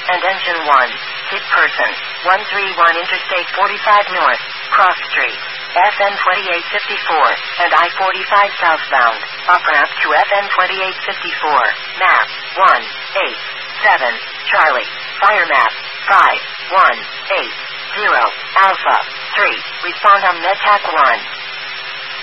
and engine 1. Hit person. 131 Interstate 45 North, Cross Street. FN 2854, and I-45 southbound. Up-ramp to FN 2854. Map, 187, Charlie. Fire map, 5180, Alpha, 3. Respond on MedTac 1.